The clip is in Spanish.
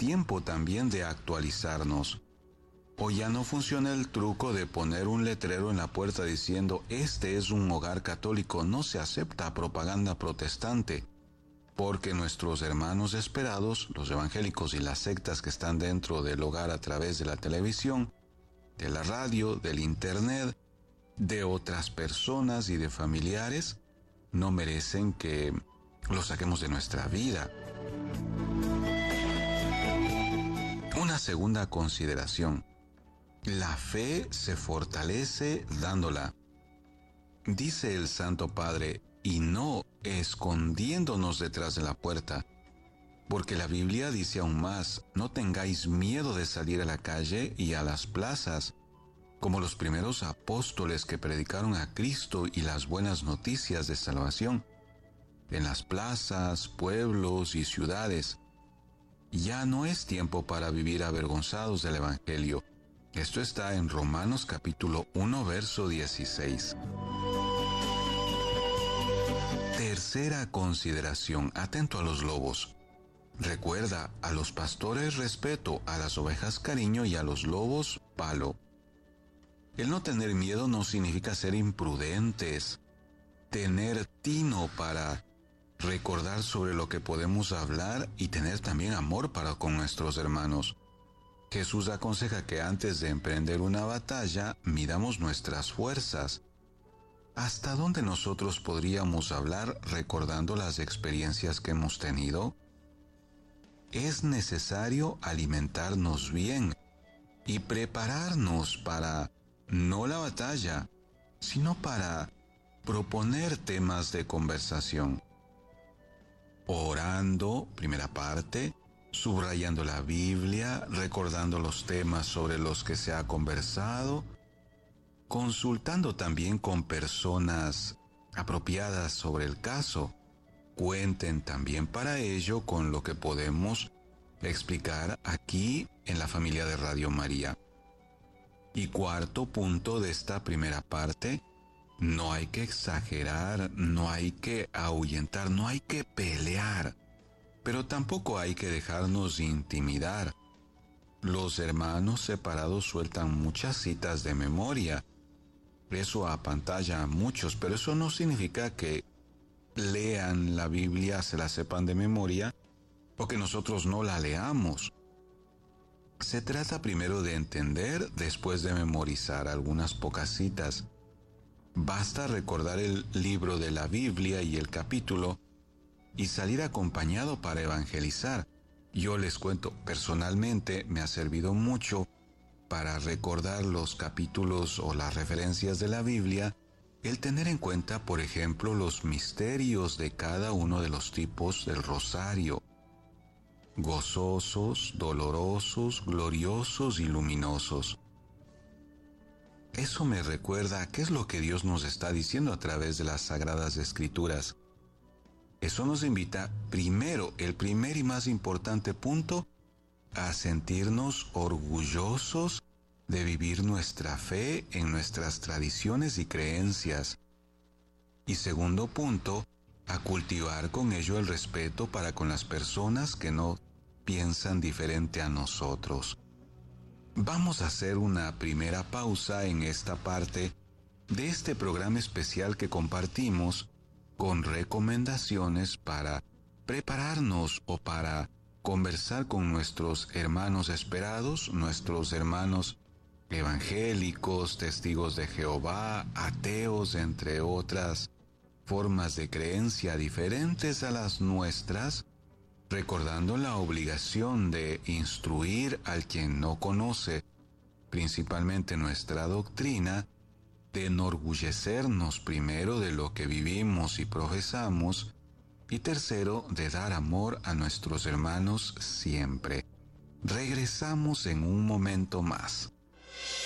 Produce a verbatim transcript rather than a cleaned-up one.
tiempo también de actualizarnos. Hoy ya no funciona el truco de poner un letrero en la puerta diciendo este es un hogar católico, no se acepta propaganda protestante, porque nuestros hermanos esperados, los evangélicos y las sectas que están dentro del hogar a través de la televisión, de la radio, del internet, de otras personas y de familiares, no merecen que los saquemos de nuestra vida. Una segunda consideración. La fe se fortalece dándola. Dice el Santo Padre, y no escondiéndonos detrás de la puerta, porque la Biblia dice aún más, no tengáis miedo de salir a la calle y a las plazas, como los primeros apóstoles que predicaron a Cristo y las buenas noticias de salvación, en las plazas, pueblos y ciudades. Ya no es tiempo para vivir avergonzados del Evangelio. Esto está en Romanos capítulo uno, verso dieciséis. Tercera consideración, atento a los lobos. Recuerda, a los pastores respeto, a las ovejas cariño y a los lobos palo. El no tener miedo no significa ser imprudentes. Tener tino para recordar sobre lo que podemos hablar y tener también amor para con nuestros hermanos. Jesús aconseja que antes de emprender una batalla, midamos nuestras fuerzas. ¿Hasta dónde nosotros podríamos hablar recordando las experiencias que hemos tenido? Es necesario alimentarnos bien y prepararnos para, no la batalla, sino para proponer temas de conversación. Orando, primera parte, subrayando la Biblia, recordando los temas sobre los que se ha conversado, consultando también con personas apropiadas sobre el caso. Cuenten también para ello con lo que podemos explicar aquí en la familia de Radio María. Y cuarto punto de esta primera parte, no hay que exagerar, no hay que ahuyentar, no hay que pelear, pero tampoco hay que dejarnos intimidar. Los hermanos separados sueltan muchas citas de memoria. Eso apantalla a muchos, pero eso no significa que lean la Biblia, se la sepan de memoria, o que nosotros no la leamos. Se trata primero de entender, después de memorizar algunas pocas citas. Basta recordar el libro de la Biblia y el capítulo y salir acompañado para evangelizar. Yo les cuento, personalmente me ha servido mucho para recordar los capítulos o las referencias de la Biblia, el tener en cuenta, por ejemplo, los misterios de cada uno de los tipos del rosario. Gozosos, dolorosos, gloriosos y luminosos. Eso me recuerda a qué es lo que Dios nos está diciendo a través de las Sagradas Escrituras. Eso nos invita, primero, el primer y más importante punto, a sentirnos orgullosos de vivir nuestra fe en nuestras tradiciones y creencias. Y segundo punto, a cultivar con ello el respeto para con las personas que no piensan diferente a nosotros. Vamos a hacer una primera pausa en esta parte de este programa especial que compartimos con recomendaciones para prepararnos o para conversar con nuestros hermanos esperados, nuestros hermanos evangélicos, testigos de Jehová, ateos, entre otras formas de creencia diferentes a las nuestras, recordando la obligación de instruir al quien no conoce, principalmente nuestra doctrina, de enorgullecernos primero de lo que vivimos y profesamos, y tercero, de dar amor a nuestros hermanos siempre. Regresamos en un momento más.